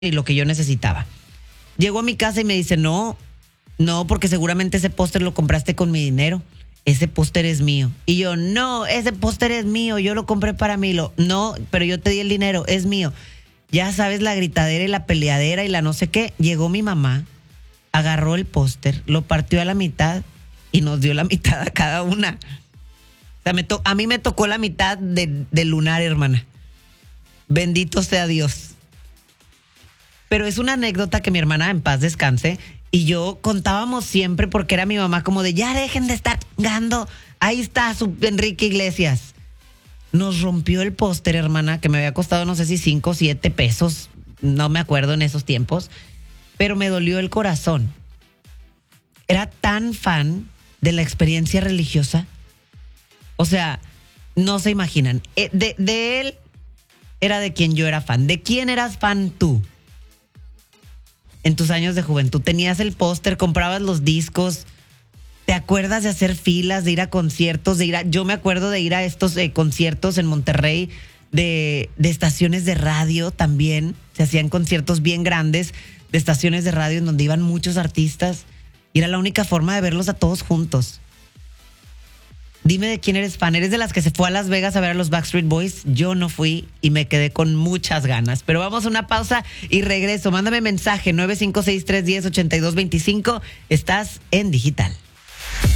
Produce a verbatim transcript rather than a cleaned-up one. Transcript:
y lo que yo necesitaba. Llegó a mi casa y me dice, no, no, porque seguramente ese póster lo compraste con mi dinero. Ese póster es mío. Y yo, no, ese póster es mío, yo lo compré para mí. Lo, no, pero yo te di el dinero, es mío. Ya sabes, la gritadera y la peleadera y la no sé qué. Llegó mi mamá, agarró el póster, lo partió a la mitad y nos dio la mitad a cada una. O sea, me to- a mí me tocó la mitad de, del lunar, hermana. Bendito sea Dios. Pero es una anécdota que mi hermana, en paz descanse, y yo contábamos siempre porque era mi mamá como de, ya dejen de estar chingando. Ahí está su Enrique Iglesias. Nos rompió el póster, hermana, que me había costado no sé si cinco o siete pesos. No me acuerdo en esos tiempos. Pero me dolió el corazón. Era tan fan de la experiencia religiosa. O sea, no se imaginan. Eh, De, de él era de quien yo era fan. ¿De quién eras fan tú? En tus años de juventud, tenías el póster, comprabas los discos. ¿Te acuerdas de hacer filas, de ir a conciertos, de ir a, yo me acuerdo de ir a estos eh, conciertos en Monterrey, de, de estaciones de radio también? Se hacían conciertos bien grandes de estaciones de radio en donde iban muchos artistas y era la única forma de verlos a todos juntos. Dime de quién eres fan. ¿Eres de las que se fue a Las Vegas a ver a los Backstreet Boys? Yo no fui y me quedé con muchas ganas. Pero vamos a una pausa y regreso. Mándame mensaje nueve cinco seis, tres uno cero, ocho dos dos cinco. Estás en Digital.